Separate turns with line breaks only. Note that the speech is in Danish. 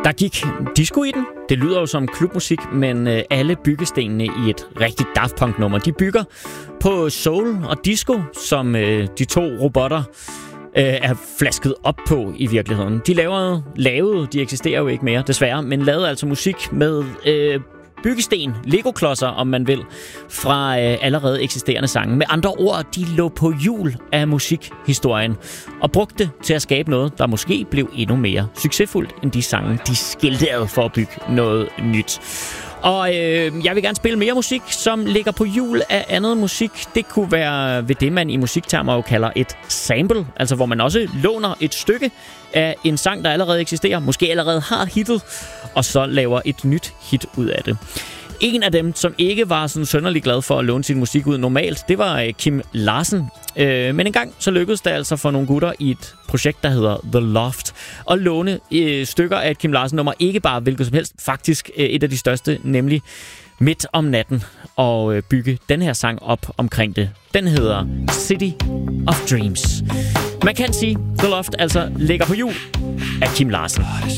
Der gik disco i den. Det lyder jo som klubmusik, men alle byggestenene i et rigtigt Daft Punk-nummer, de bygger på soul og disco, som de to robotter er flasket op på i virkeligheden. De eksisterer jo ikke mere, desværre, men lavede altså musik med byggesten, Lego-klodser, om man vil, fra allerede eksisterende sange. Med andre ord, de lå på hjul af musikhistorien og brugte det til at skabe noget, der måske blev endnu mere succesfuldt end de sange, de skilte ad for at bygge noget nyt. Og jeg vil gerne spille mere musik, som ligger på hjul af andet musik. Det kunne være ved det, man i musiktermer jo kalder et sample, altså hvor man også låner et stykke af en sang, der allerede eksisterer, måske allerede har hittet, og så laver et nyt hit ud af det. En af dem, som ikke var sådan sønderlig glad for at låne sin musik ud normalt, det var Kim Larsen. Men en gang så lykkedes det altså for nogle gutter i et projekt, der hedder The Loft, at låne stykker af et Kim Larsen-nummer, ikke bare hvilket som helst, faktisk et af de største, nemlig Midt om natten, og bygge den her sang op omkring det. Den hedder City of Dreams. Man kan sige, The Loft altså ligger på hjul af Kim Larsen.